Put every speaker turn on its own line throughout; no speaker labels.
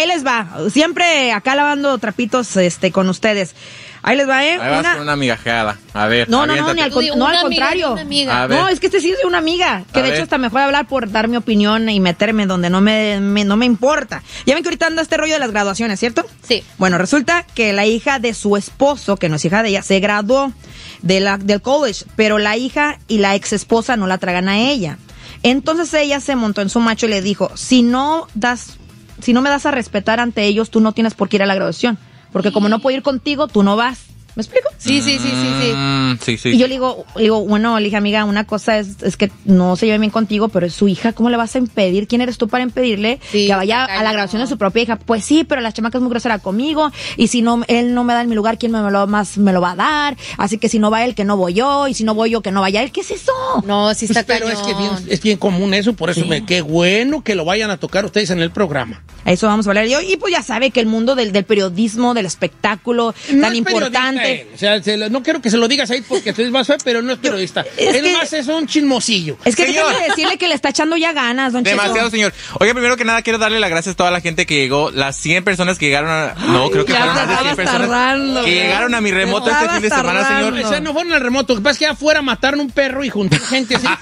ahí les va. Siempre acá lavando trapitos con ustedes. Ahí les va,
Ahí vas con una migajada. A ver,
no, al contrario. No, es que sí es de una amiga. Que de hecho hasta me fue a hablar por dar mi opinión y meterme donde no me importa. Ya ven que ahorita anda este rollo de las graduaciones, ¿cierto?
Sí.
Bueno, resulta que la hija de su esposo, que no es hija de ella, se graduó del college, pero la hija y la ex esposa no la tragan a ella. Entonces ella se montó en su macho y le dijo, si no me das a respetar ante ellos, tú no tienes por qué ir a la graduación. Porque como no puedo ir contigo, tú no vas. ¿Me explico?
Sí.
Sí. Y yo le digo, bueno, le dije, amiga, una cosa es que no se lleve bien contigo, pero es su hija, ¿cómo le vas a impedir? ¿Quién eres tú para impedirle que vaya a la graduación de su propia hija? Pues sí, pero la chamaca es muy grosera conmigo, y si no, él no me da en mi lugar, ¿quién me lo va a dar? Así que si no va él, que no voy yo, y si no voy yo, que no vaya él. ¿Qué es eso?
No, sí está
pero
cañón.
es bien común eso, por eso qué bueno que lo vayan a tocar ustedes en el programa.
A eso vamos a hablar yo, y pues ya sabe que el mundo del periodismo, del espectáculo,
no
tan importante.
O sea, no quiero que se lo digas ahí porque tú eres más feo, pero no es periodista. Es un chismosillo.
Es que déjame decirle que le está echando ya ganas, don Cheto.
Demasiado, señor. Oiga, primero que nada, quiero darle las gracias a toda la gente que llegó, las 100 personas que llegaron a... No, creo que fueron más de 100 personas que llegaron a mi remoto este fin de semana, señor.
O sea, no fueron al remoto. Lo que pasa es que afuera mataron un perro y juntaron gente así.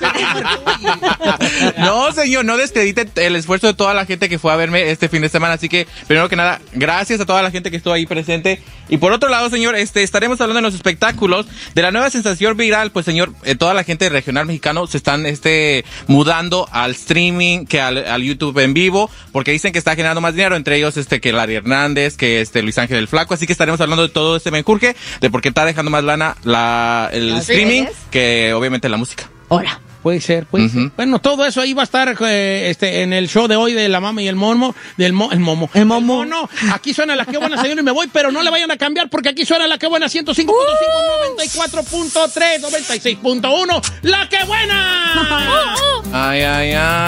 No, señor, no descredite el esfuerzo de toda la gente que fue a verme este fin de semana. Así que, primero que nada, gracias a toda la gente que estuvo ahí presente. Y por otro lado, señor, estaremos hablando de los espectáculos, de la nueva sensación viral. Pues, señor, toda la gente regional mexicano se están mudando al streaming, que al YouTube en vivo, porque dicen que está generando más dinero, entre ellos que Larry Hernández, que Luis Ángel el Flaco. Así que estaremos hablando de todo este menjurje, de por qué está dejando más lana el streaming que obviamente la música.
Hola.
Puede ser. Bueno, todo eso ahí va a estar en el show de hoy de la mama y el momo, el momo. No, aquí suena La Qué Buena, señor, y me voy, pero no le vayan a cambiar porque aquí suena La Qué Buena 105.5, 94.3, 96.1. ¡La Qué Buena!
Ay.